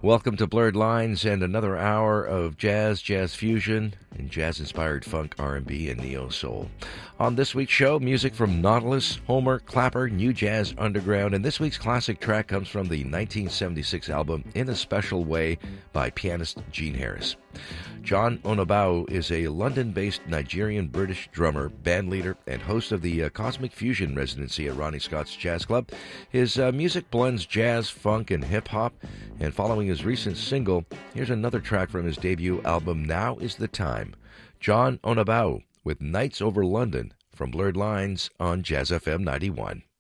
Welcome to Blurred Lines and another hour of jazz fusion, and jazz-inspired funk, R&B, and neo-soul. On this week's show, music from Nautilus, Homer, Clapper, New Jazz Underground, and this week's classic track comes from the 1976 album In a Special Way by pianist Gene Harris. John Onabau is a London-based Nigerian-British drummer, bandleader, and host of the Cosmic Fusion residency at Ronnie Scott's Jazz Club. His music blends jazz, funk, and hip-hop, and following his recent single, here's another track from his debut album, Now is the Time. John Onabau with Nights Over London from Blurred Lines on Jazz FM 91.